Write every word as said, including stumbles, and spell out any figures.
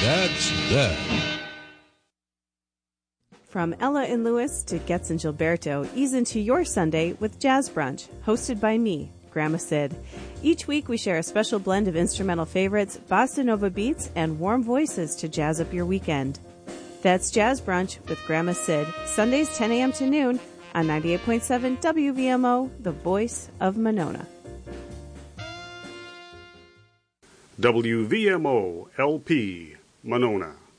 That's that. From Ella and Lewis to Getz and Gilberto, ease into your Sunday with Jazz Brunch, hosted by me, Grandma Sid. Each week we share a special blend of instrumental favorites, bossa nova beats, and warm voices to jazz up your weekend. That's Jazz Brunch with Grandma Sid, Sundays ten a.m. to noon on ninety-eight point seven W V M O, the voice of Monona. W V M O L P, Monona.